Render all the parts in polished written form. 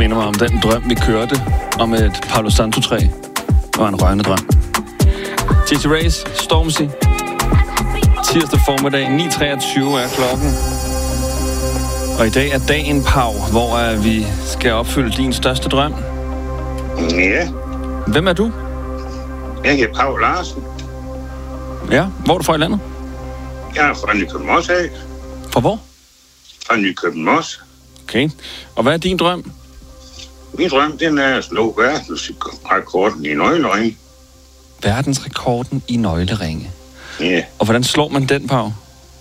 minder mig om den drøm, vi kørte om et Palo Santo-træ. Det var en rørende drøm. Jessie Reyez, Stormzy. Tirsdag formiddag, 9:23 er klokken. Og i dag er dagen, Pau, hvor vi skal opfylde din største drøm. Ja. Hvem er du? Jeg hedder Pau Larsen. Ja, hvor er du fra i landet? Jeg er fra Nykøbing Mors af. Fra hvor? Fra Nykøbing Mors. Okay. Og hvad er din drøm? Min drøm, den er at slå verdensrekorden i nøglering. Verdensrekorden i nøgleringe. Ja. Og hvordan slår man den, Pau?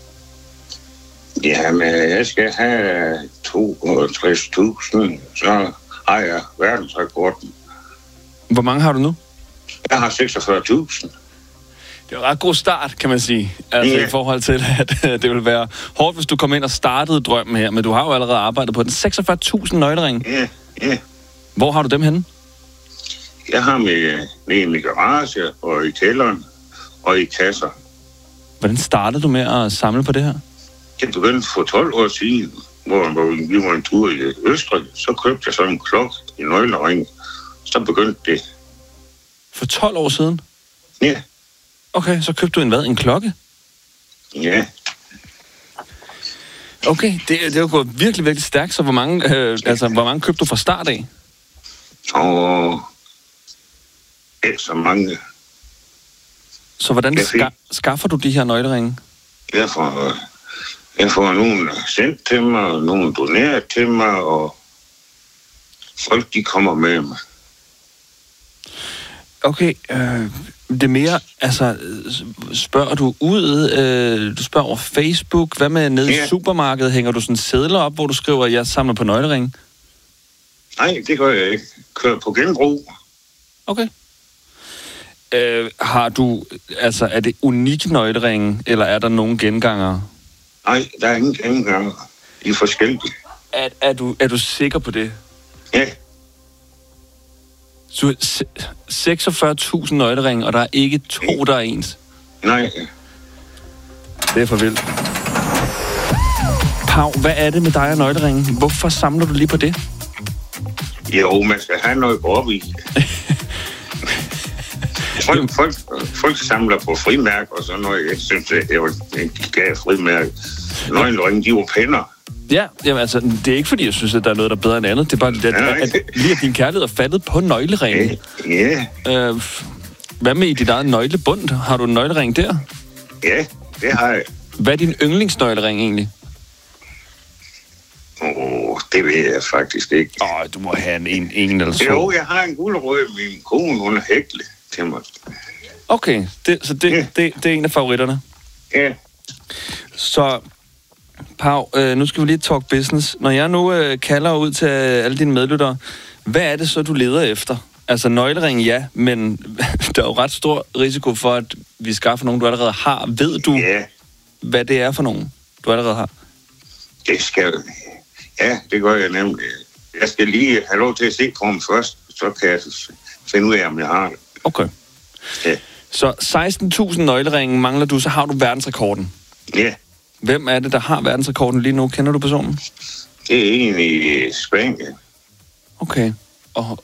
Jamen, jeg skal have 62.000, så har jeg verdensrekorden. Hvor mange har du nu? Jeg har 46.000. Det er en ret god start, kan man sige. Altså i forhold til, at det ville være hårdt, hvis du kom ind og startede drømmen her. Men du har jo allerede arbejdet på den. 46.000 nøgleringe. Ja. Hvor har du dem henne? Jeg har med i min garage og i kælderen og i kasser. Hvordan startede du med at samle på det her? Jeg begyndte for 12 år siden, hvor vi var en tur i Østrig. Så købte jeg sådan en klokke i nøglering. Så begyndte det. For 12 år siden? Ja. Okay, så købte du en klokke? Ja. Okay, det er jo gået virkelig, virkelig stærkt. Så hvor mange købte du fra start af? Og ikke så mange. Så hvordan skaffer du de her nøgleringe? Jeg får nogen sendt til mig, og nogen doneret til mig, og folk, de kommer med mig. Okay, det er mere, altså, spørger du ud, du spørger over Facebook, hvad med nede i supermarkedet, hænger du sådan sedler op, hvor du skriver, jeg samler på nøgleringe? Nej, det gør jeg ikke. Kører på genbrug. Okay. Har du, altså, er det unikke nøgleringe, eller er der nogen gengangere? Nej, der er ingen gengangere. De er forskellige. Er du sikker på det? Ja. Så 46.000 nøgleringe, og der er ikke 2, der er ens? Nej. Det er for vildt. Pau, hvad er det med dig og nøgleringe? Hvorfor samler du lige på det? Jo, man skal have noget op i. Folk samler på frimærk og sådan noget. Jeg synes, det er en gav frimærk. Nøgleringe, de var pænder. Ja, jamen altså, det er ikke fordi, jeg synes, at der er noget, der er bedre end andet. Det er bare, at lige at din kærlighed er faldet på nøgleringen. Ja. Hvad med i dit eget nøglebund? Har du en nøglering der? Ja, det har jeg. Hvad er din yndlingsnøglering egentlig? Det ved jeg faktisk ikke. Du må have en eller så. Jo, jeg har en guldrød, min kone, hun har hæklet til mig. Okay, det er en af favoritterne. Ja. Så, Pau, nu skal vi lige talk business. Når jeg nu kalder ud til alle dine medlyttere, hvad er det så, du leder efter? Altså nøglering, ja, men der er jo ret stor risiko for, at vi skaffer nogen, du allerede har. Ved du, hvad det er for nogen, du allerede har? Det gør jeg nemlig. Jeg skal lige have lov til at se på dem først, så kan jeg finde ud af, om jeg har det. Okay. Ja. Så 16.000 nøgleringe mangler du, så har du verdensrekorden. Ja. Hvem er det, der har verdensrekorden lige nu? Kender du personen? Det er en i Spanien. Okay. Og